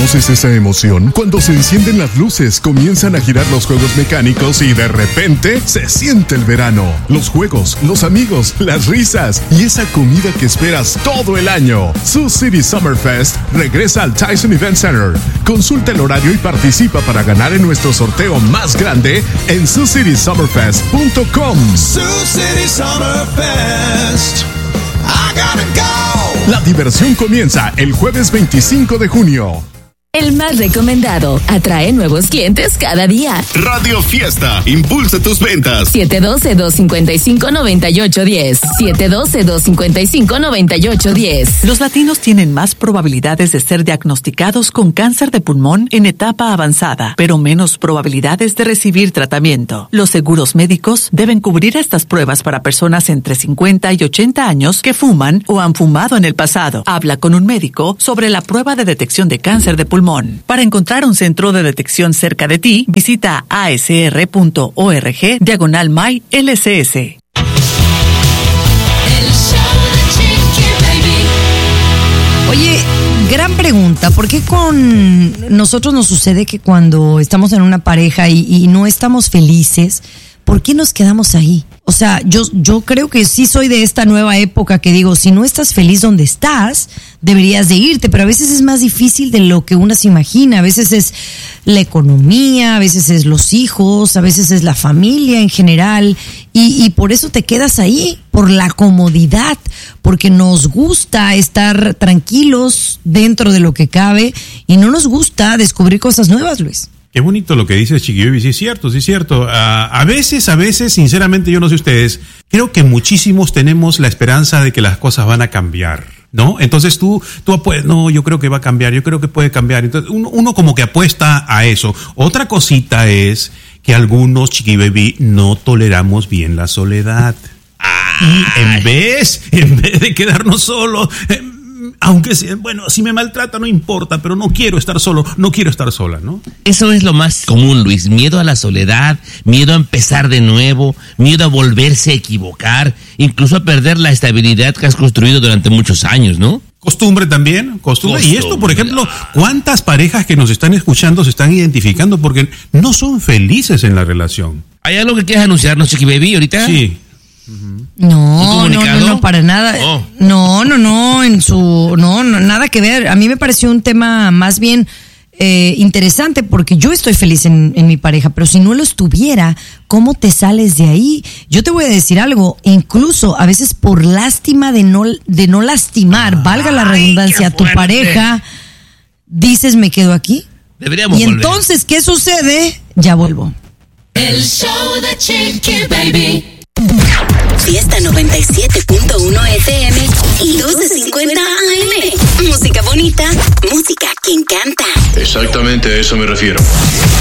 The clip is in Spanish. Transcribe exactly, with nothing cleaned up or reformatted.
¿Conoces esa emoción? Cuando se encienden las luces, comienzan a girar los juegos mecánicos y de repente se siente el verano. Los juegos, los amigos, las risas y esa comida que esperas todo el año. Sioux City Summer Fest regresa al Tyson Event Center. Consulta el horario y participa para ganar en nuestro sorteo más grande en sioux city summer fest punto com. Sioux City Summer Fest. I gotta go. La diversión comienza el jueves veinticinco de junio. El más recomendado atrae nuevos clientes cada día. Radio Fiesta, impulsa tus ventas. siete uno dos, dos cinco cinco, nueve ocho uno cero. siete uno dos, dos cinco cinco, nueve ocho uno cero. Los latinos tienen más probabilidades de ser diagnosticados con cáncer de pulmón en etapa avanzada, pero menos probabilidades de recibir tratamiento. Los seguros médicos deben cubrir estas pruebas para personas entre cincuenta y ochenta años que fuman o han fumado en el pasado. Habla con un médico sobre la prueba de detección de cáncer de pulmón. Para encontrar un centro de detección cerca de ti, visita asr punto org diagonal my L C S. Oye, gran pregunta, ¿por qué con nosotros nos sucede que cuando estamos en una pareja y, y no estamos felices, ¿por qué nos quedamos ahí? O sea, yo, yo creo que sí soy de esta nueva época que digo, si no estás feliz donde estás, deberías de irte, pero a veces es más difícil de lo que uno se imagina. A veces es la economía, a veces es los hijos, a veces es la familia en general, y, y por eso te quedas ahí, por la comodidad, porque nos gusta estar tranquilos dentro de lo que cabe y no nos gusta descubrir cosas nuevas, Luis. Qué bonito lo que dice Chiqui, sí es cierto, sí es cierto. Uh, a veces, a veces, sinceramente, yo no sé ustedes, creo que muchísimos tenemos la esperanza de que las cosas van a cambiar, ¿no? Entonces tú, tú pues, no, yo creo que va a cambiar, yo creo que puede cambiar. Entonces uno, uno como que apuesta a eso. Otra cosita es que algunos, Chiqui Baby, no toleramos bien la soledad. Ah, en vez, en vez de quedarnos solos, eh, aunque sea, bueno, si me maltrata no importa, pero no quiero estar solo, no quiero estar sola, ¿no? Eso es lo más común, Luis, miedo a la soledad, miedo a empezar de nuevo, miedo a volverse a equivocar, incluso a perder la estabilidad que has construido durante muchos años, ¿no? Costumbre también, costumbre. costumbre. Y esto, por ejemplo, ¿cuántas parejas que nos están escuchando se están identificando porque no son felices en la relación? ¿Hay algo que quieras anunciarnos, Chiqui Baby, ahorita? Sí. No, no, no, no, para nada. Oh. No, no, no, en su, no, no, nada que ver. A mí me pareció un tema más bien eh, interesante porque yo estoy feliz en, en mi pareja, pero si no lo estuviera, ¿cómo te sales de ahí? Yo te voy a decir algo, incluso a veces por lástima de no, de no lastimar, Ay, valga la redundancia, a tu pareja, dices, me quedo aquí. Deberíamos y volver. Entonces, ¿qué sucede? Ya vuelvo. El show de Chiqui Baby. Fiesta noventa y siete punto uno F M y doce cincuenta A M. Música bonita, música que encanta. Exactamente a eso me refiero.